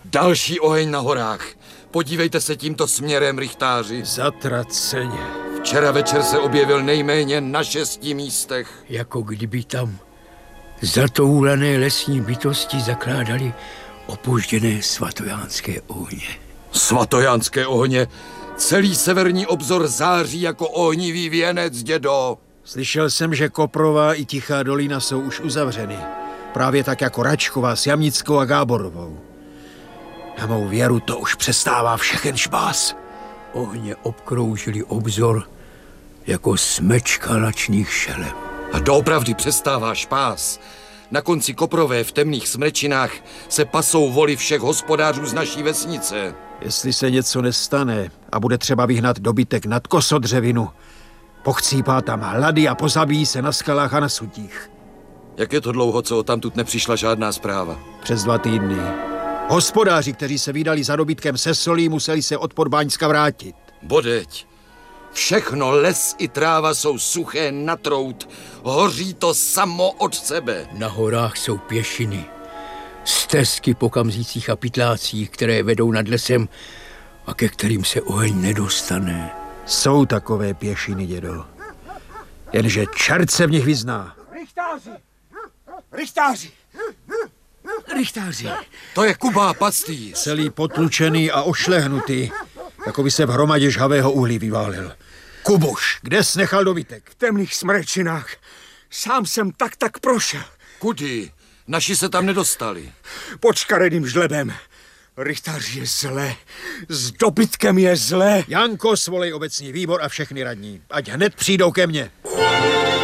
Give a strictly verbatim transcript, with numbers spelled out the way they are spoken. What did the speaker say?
Další oheň na horách. Podívejte se tímto směrem, rychtáři. Zatraceně. Včera večer se objevil nejméně na šesti místech. Jako kdyby tam zatoulané lesní bytosti zakládali opožděné svatojánské ohně. Svatojánské ohně? Celý severní obzor září jako ohnivý věnec, dědo. Slyšel jsem, že Koprová i Tichá dolina jsou už uzavřeny. Právě tak jako Račková s Jamnickou a Gáborovou. Na mou věru to už přestává všechen šbás. Ohně obkroužili obzor jako smečka lačných šelem. A doopravdy přestává špás. Na konci Koprové v temných smrečinách se pasou voly všech hospodářů z naší vesnice. Jestli se něco nestane a bude třeba vyhnat dobytek nad Kosodřevinu, pochcípá tam hlady a pozabíjí se na skalách a na sutích. Jak je to dlouho, co odtamtud nepřišla žádná zpráva? Přes dva týdny. Hospodáři, kteří se vydali za dobytkem se solí, museli se od Podbáňska vrátit. Bodeď, všechno, les i tráva jsou suché na trout. Hoří to samo od sebe. Na horách jsou pěšiny, stezky po kamzících a pytlácích, které vedou nad lesem a ke kterým se oheň nedostane. Jsou takové pěšiny, dědo. Jenže čert se v nich vyzná. Rychtáři! Rychtáři! Rychtáři! To je Kuba pastýř. Celý potlučený a ošlehnutý, jako by se v hromadě žhavého uhlí vyválil. Kubuš, kde jsi nechal dobytek? V temných smrečinách. Sám jsem tak tak prošel. Kudy? Naši se tam nedostali. Pod škaredým žlebem. Rychtář je zlé. S dobytkem je zlé. Janko, svolej obecní výbor a všechny radní. Ať hned přijdou ke mně.